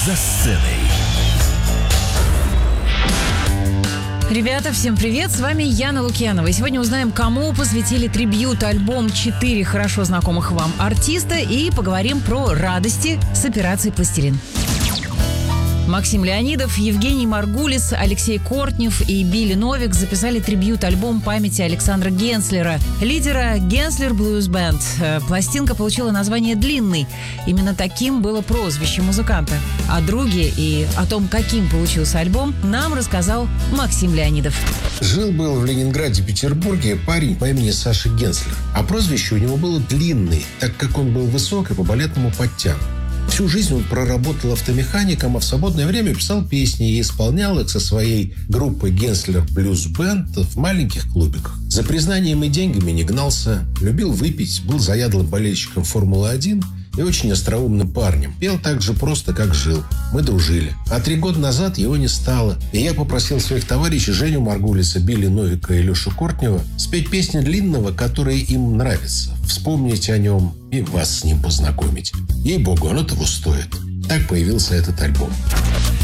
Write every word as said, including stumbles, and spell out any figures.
За сценой. Ребята, всем привет! С вами Яна Лукьянова. И сегодня узнаем, кому посвятили трибьют-альбом четыре хорошо знакомых вам артиста, и поговорим про радости с операцией «Пластилин». Максим Леонидов, Евгений Маргулис, Алексей Кортнев и Билли Новик записали трибьют-альбом памяти Александра Генслера, лидера Генслер Blues Band. Пластинка получила название «Длинный». Именно таким было прозвище музыканта. О друге и о том, каким получился альбом, нам рассказал Максим Леонидов. Жил-был в Ленинграде, Петербурге парень по имени Саша Генслер. А прозвище у него было «Длинный», так как он был высок и по-балетному подтянут. Всю жизнь он проработал автомехаником, а в свободное время писал песни и исполнял их со своей группой Генслер Blues Band в маленьких клубиках. За признанием и деньгами не гнался, любил выпить, был заядлым болельщиком Формулы один и очень остроумным парнем. Пел так же просто, как жил. Мы дружили. А три года назад его не стало. И я попросил своих товарищей Женю Маргулиса, Билли Новика и Лешу Кортнева спеть песни Длинного, которые им нравятся. Вспомнить о нем и вас с ним познакомить. Ей-богу, оно того стоит. Так появился этот альбом.